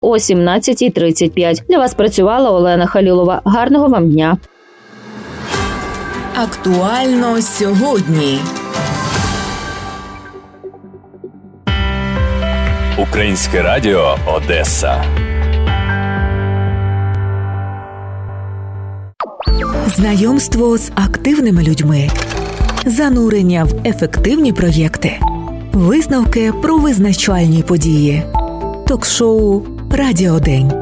о 17:35. Для вас працювала Олена Халілова. Гарного вам дня. Актуально сьогодні. Українське радіо Одеса. Знайомство з активними людьми. Занурення в ефективні проєкти. Висновки про визначальні події. Ток-шоу «Радіодень».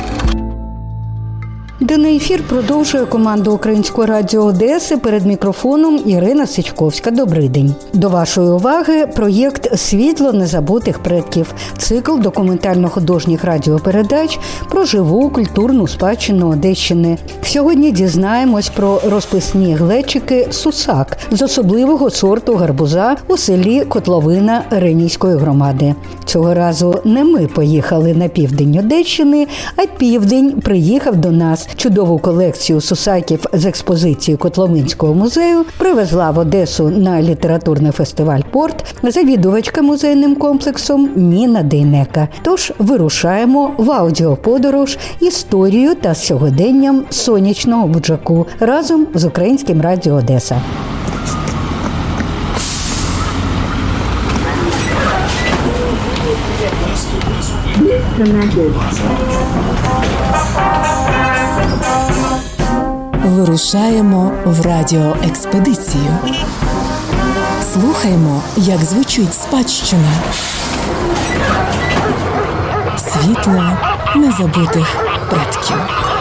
Денний ефір продовжує команда Українського радіо Одеси. Перед мікрофоном Ірина Сичковська. Добрий день. До вашої уваги проєкт «Світло незабутих предків». Цикл документально-художніх радіопередач про живу культурну спадщину Одещини. Сьогодні дізнаємось про розписні глечики «Сусак» з особливого сорту гарбуза у селі Котловина Ренійської громади. Цього разу не ми поїхали на південь Одещини, а південь приїхав до нас. Чудову колекцію сусаків з експозиції Котловинського музею привезла в Одесу на літературний фестиваль «Порт» завідувачка музейним комплексом Ніна Дейнека. Тож вирушаємо в аудіоподорож історію та сьогоденням сонячного Буджаку разом з Українським радіо Одеса. Вирушаємо в радіоекспедицію. Слухаємо, як звучить спадщина. Світло незабутих предків.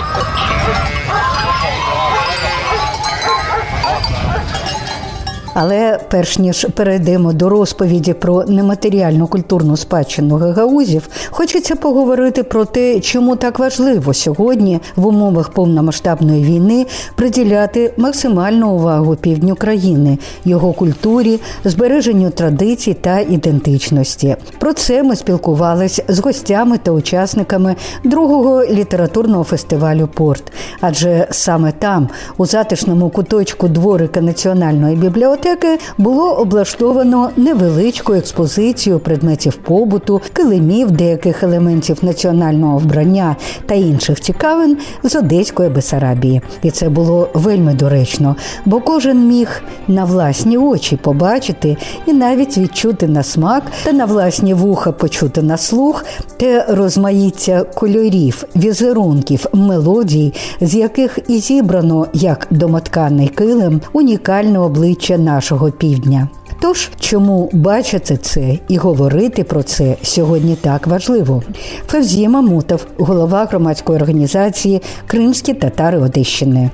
Але перш ніж перейдемо до розповіді про нематеріальну культурну спадщину гагаузів, хочеться поговорити про те, чому так важливо сьогодні в умовах повномасштабної війни приділяти максимальну увагу півдню країни, його культурі, збереженню традицій та ідентичності. Про це ми спілкувалися з гостями та учасниками другого літературного фестивалю «Порт». Адже саме там, у затишному куточку дворика Національної бібліотеки, було облаштовано невеличку експозицію предметів побуту, килимів, деяких елементів національного вбрання та інших цікавин з Одеської Бессарабії. І це було вельми доречно, бо кожен міг на власні очі побачити і навіть відчути на смак та на власні вуха почути на слух те розмаїття кольорів, візерунків, мелодій, з яких і зібрано, як домотканий килим, унікальне обличчя нашого півдня. Тож, чому бачити це і говорити про це сьогодні так важливо? Февзія Мамутов, голова громадської організації «Кримські татари Одещини».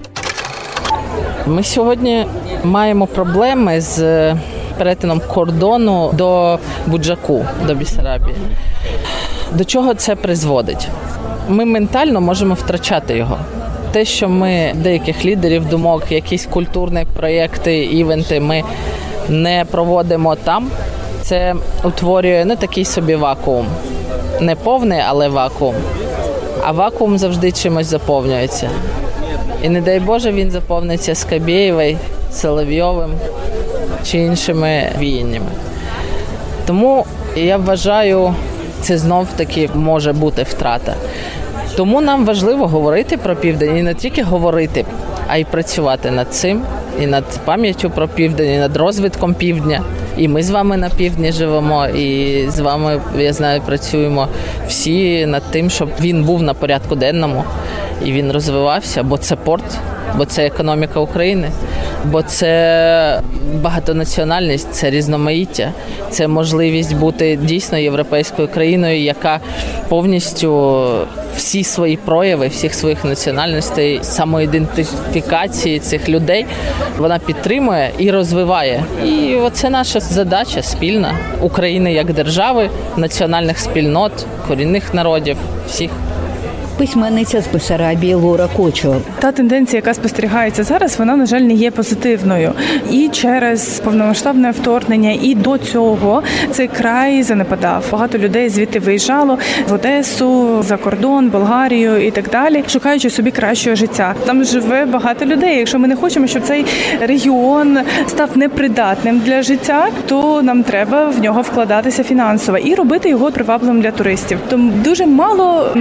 Ми сьогодні маємо проблеми з перетином кордону до Буджаку, до Бессарабії. До чого це призводить? Ми ментально можемо втрачати його. Те, що ми деяких лідерів думок, якісь культурні проєкти, івенти ми не проводимо там, це утворює такий собі вакуум. Не повний, але вакуум. А вакуум завжди чимось заповнюється. І не дай Боже він заповниться Скабєєвою, Соловйовим чи іншими віяннями. Тому я вважаю, це знов-таки може бути втрата. Тому нам важливо говорити про Південь, і не тільки говорити, а й працювати над цим, і над пам'яттю про Південь, і над розвитком Півдня. І ми з вами на Півдні живемо, і з вами, я знаю, працюємо всі над тим, щоб він був на порядку денному, і він розвивався, бо це порт, бо це економіка України, бо це багатонаціональність, це різноманіття, це можливість бути дійсно європейською країною, яка повністю всі свої прояви, всіх своїх національностей, самоідентифікації цих людей, вона підтримує і розвиває. І оце наша задача спільна України як держави, національних спільнот, корінних народів, всіх. Письменниця з Бессарабії Лора Кочо. Та тенденція, яка спостерігається зараз, вона, на жаль, не є позитивною. І через повномасштабне вторгнення, і до цього цей край занепадав. Багато людей звідти виїжджало в Одесу, за кордон, Болгарію і так далі, шукаючи собі кращого життя. Там живе багато людей. Якщо ми не хочемо, щоб цей регіон став непридатним для життя, то нам треба в нього вкладатися фінансово і робити його привабливим для туристів. Тому дуже мало